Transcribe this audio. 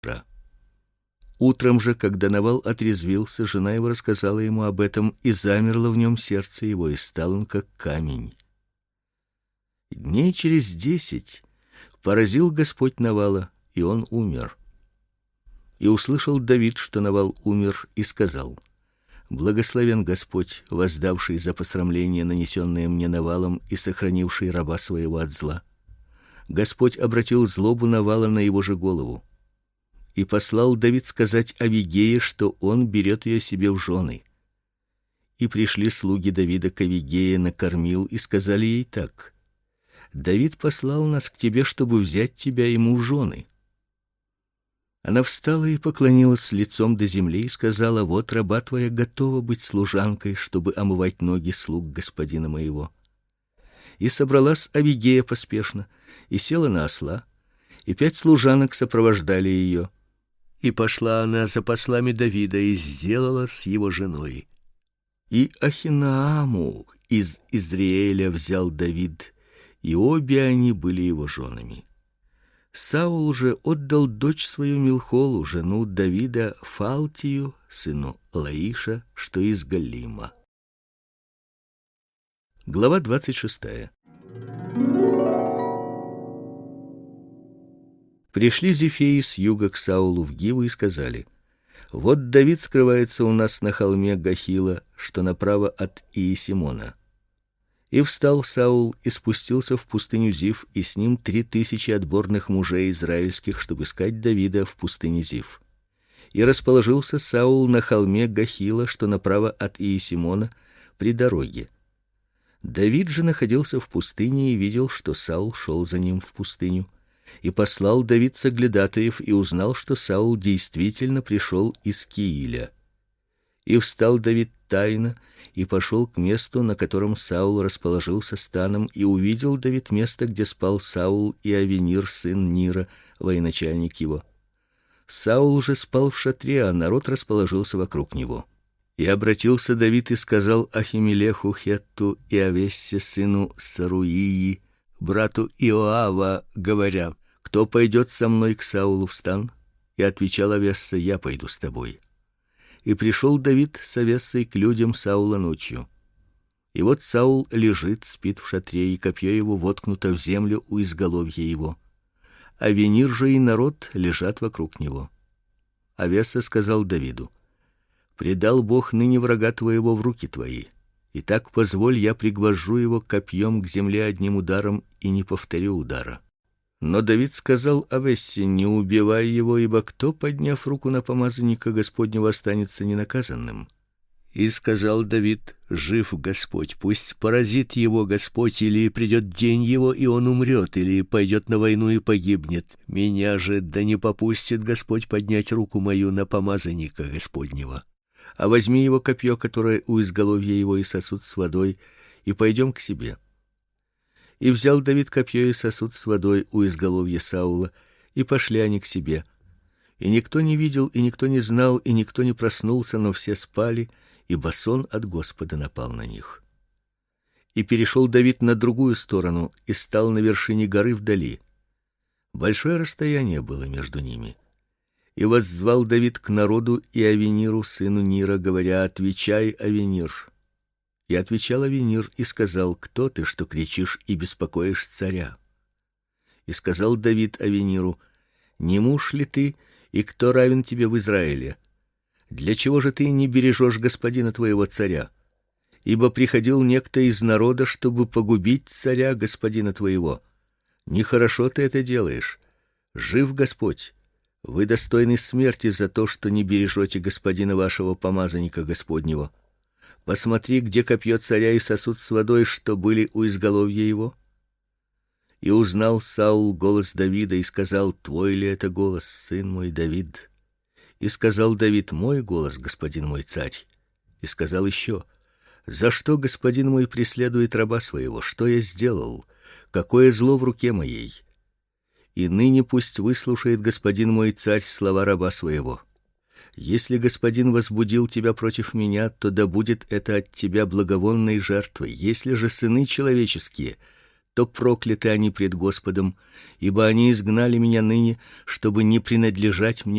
Утром же, когда Навал отрезвился, жена его рассказала ему об этом, и замерло в нем сердце его, и стал он как камень. Дней через 10 поразил Господь Навала, и он умер. И услышал Давид, что Навал умер, и сказал: Благословен Господь, воздавший за посрамление, нанесенное мне Навалом, и сохранивший раба своего от зла. Господь обратил злобу Навала на его же голову. И послал Давид сказать Авигее, что он берет ее себе в жены. И пришли слуги Давида к Авигее на кормил и сказали ей так: Давид послал нас к тебе, чтобы взять тебя ему в жены. Она встала и поклонилась лицом до земли и сказала: Вот раба твоя готова быть служанкой, чтобы омывать ноги слуг господина моего. И собралась Авигея поспешно, и села на осла, и 5 служанок сопровождали ее. И пошла она за послами Давида и сделала с его женой. И Ахинааму из Израиля взял Давид, и обе они были его женами. Саул же отдал дочь свою Милхолу, жену Давида, Фалтию, сыну Лаиша, что из Галима. Глава 26. Пришли зефеи с юга к Саулу в Гиву и сказали: Вот Давид скрывается у нас на холме Гахила, что направо от Иесимона. И встал Саул и спустился в пустыню Зив, и с ним 3000 отборных мужей израильских, чтобы искать Давида в пустыне Зив. И расположился Саул на холме Гахила, что направо от Иесимона, при дороге. Давид же находился в пустыне и видел, что Саул шел за ним в пустыню. И послал Давид соглядатаев и узнал, что Саул действительно пришел из Кииля. И встал Давид тайно и пошел к месту, на котором Саул расположился станом, и увидел Давид место, где спал Саул и Авенир сын Нира, военачальник его. Саул уже спал в шатре, а народ расположился вокруг него. И обратился Давид и сказал Ахимелеху Хетту и Авессе сыну Саруии, брату Иоава, говоря: Кто пойдет со мной к Саулу в стан? И отвечал Авесса: Я пойду с тобой. И пришел Давид с Авессой к людям Саула ночью. И вот Саул лежит, спит в шатре, и копье его воткнуто в землю у изголовья его. Авенир же и народ лежат вокруг него. Авесса сказал Давиду: Предал Бог ныне врага твоего в руки твои. Итак, позволь, я пригвожу его копьем к земле одним ударом и не повторю удара. Но Давид сказал Авессе: Не убивай его, ибо кто, подняв руку на помазанника Господнего, останется ненаказанным? И сказал Давид: Жив Господь, пусть поразит его Господь, или придет день его, и он умрет, или пойдет на войну и погибнет. Меня же да не попустит Господь поднять руку мою на помазанника Господнего. А возьми его копье, которое у изголовья его, и сосуд с водой, и пойдем к себе. И взял Давид копье и сосуд с водой у изголовья Саула, и пошли они к себе. И никто не видел, и никто не знал, и никто не проснулся, но все спали, ибо сон от Господа напал на них. И перешел Давид на другую сторону и стал на вершине горы вдали. Большое расстояние было между ними. И воззвал Давид к народу и Авениру сыну Нира, говоря: Отвечай, Авенир. И отвечал Авенир и сказал: Кто ты, что кричишь и беспокоишь царя? И сказал Давид Авениру: Не муж ли ты, и кто равен тебе в Израиле? Для чего же ты не бережешь господина твоего царя? Ибо приходил некто из народа, чтобы погубить царя господина твоего. Нехорошо ты это делаешь. Жив Господь. Вы достойны смерти за то, что не бережете господина вашего помазанника Господнего. Посмотри, где копье царя и сосуд с водой, что были у изголовья его. И узнал Саул голос Давида и сказал: Твой ли это голос, сын мой Давид? И сказал Давид: Мой голос, господин мой царь. И сказал еще: За что господин мой преследует раба своего? Что я сделал? Какое зло в руке моей? И ныне пусть выслушает господин мой царь слова раба своего. Если господин возбудил тебя против меня, то да будет это от тебя благовонной жертвой. Если же сыны человеческие, то прокляты они пред Господом, ибо они изгнали меня ныне, чтобы не принадлежать мне